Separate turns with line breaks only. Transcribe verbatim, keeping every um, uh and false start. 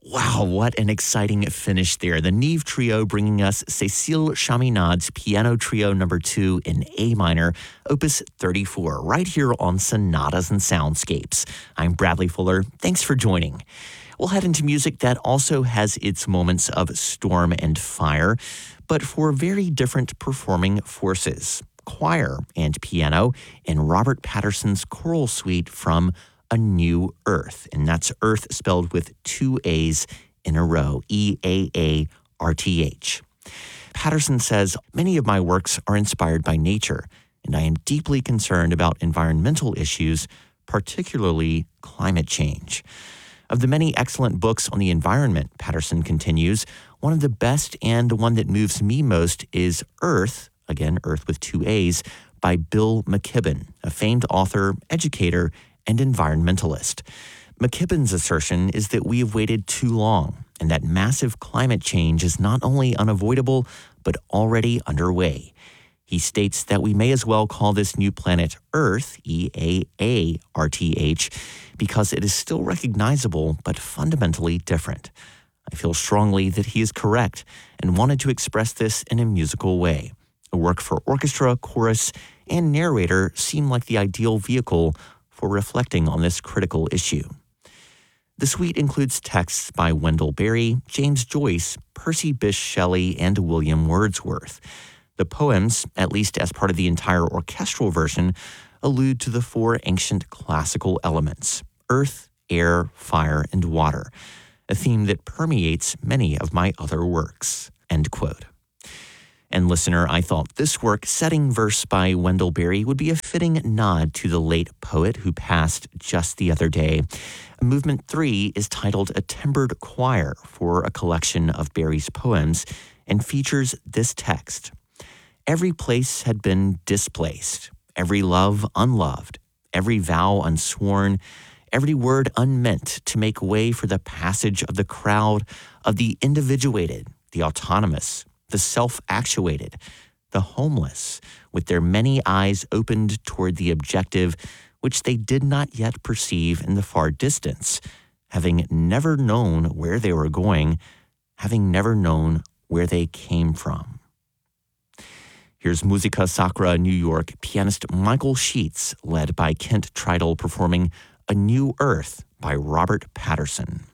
Wow, what an exciting finish there. The Neve Trio bringing us Cécile Chaminade's Piano Trio number two in A minor, opus thirty-four, right here on Sonatas and Soundscapes. I'm Bradley Fuller. Thanks for joining. We'll head into music that also has its moments of storm and fire, but for very different performing forces. Choir and piano in Robert Patterson's choral suite from A New Earth, and that's Earth spelled with two A's in a row, E A A R T H. Patterson says, many of my works are inspired by nature, and I am deeply concerned about environmental issues, particularly climate change. Of the many excellent books on the environment, Patterson continues, one of the best and the one that moves me most is Earth, again, Earth with two A's, by Bill McKibben, a famed author, educator, and environmentalist. McKibben's assertion is that we have waited too long and that massive climate change is not only unavoidable, but already underway. He states that we may as well call this new planet Earth, E A A R T H, because it is still recognizable but fundamentally different. I feel strongly that he is correct and wanted to express this in a musical way. A work for orchestra, chorus, and narrator seemed like the ideal vehicle for reflecting on this critical issue. The suite includes texts by Wendell Berry, James Joyce, Percy Bysshe Shelley, and William Wordsworth. The poems, at least as part of the entire orchestral version, allude to the four ancient classical elements: earth, air, fire, and water, a theme that permeates many of my other works. End quote. And listener, I thought this work, setting verse by Wendell Berry, would be a fitting nod to the late poet who passed just the other day. Movement three is titled A Timbered Choir for a collection of Berry's poems and features this text. Every place had been displaced, every love unloved, every vow unsworn, every word unmeant to make way for the passage of the crowd, of the individuated, the autonomous, the self-actuated, the homeless, with their many eyes opened toward the objective which they did not yet perceive in the far distance, having never known where they were going, having never known where they came from. Here's Musica Sacra New York pianist Michael Sheets, led by Kent Tridle, performing A New Earth by Robert Patterson.